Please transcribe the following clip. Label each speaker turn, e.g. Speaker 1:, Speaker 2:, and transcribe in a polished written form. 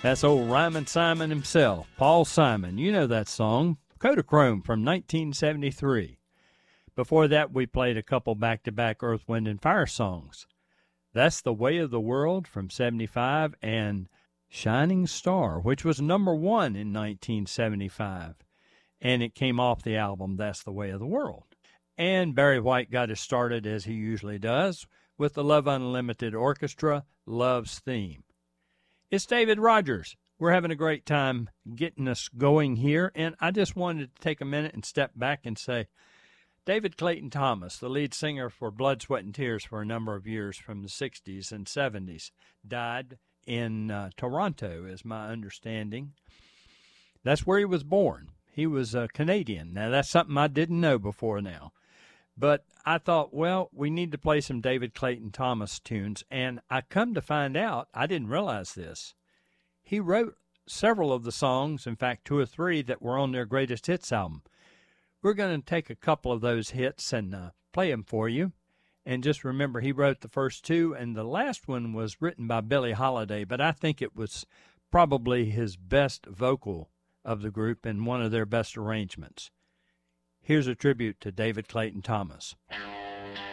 Speaker 1: That's old Ryman Simon himself, Paul Simon. You know that song, Kodachrome from 1973. Before that, we played a couple back-to-back Earth, Wind, and Fire songs. That's The Way of the World from 75 and Shining Star, which was number 1 in 1975. And it came off the album That's the Way of the World. And Barry White got us started, as he usually does, with the Love Unlimited Orchestra, Love's Theme. It's David Rogers. We're having a great time getting us going here, and I just wanted to take a minute and step back and say, David Clayton Thomas, the lead singer for Blood, Sweat, and Tears for a number of years from the 60s and 70s, died in Toronto, is my understanding. That's where he was born. He was a Canadian. Now, that's something I didn't know before now. But I thought, well, we need to play some David Clayton Thomas tunes, and I come to find out, I didn't realize this, he wrote several of the songs, in fact 2 or 3, that were on their Greatest Hits album. We're going to take a couple of those hits and play them for you. And just remember, he wrote the first 2, and the last one was written by Billie Holiday, but I think it was probably his best vocal of the group and one of their best arrangements. Here's a tribute to David Clayton Thomas.